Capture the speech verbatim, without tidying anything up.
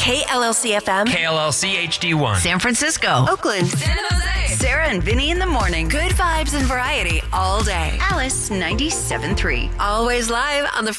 K L L C F M. K L L C H D one. San Francisco. Oakland. San Jose. Sarah and Vinny in the morning. Good vibes and variety all day. Alice ninety-seven point three. Always live on the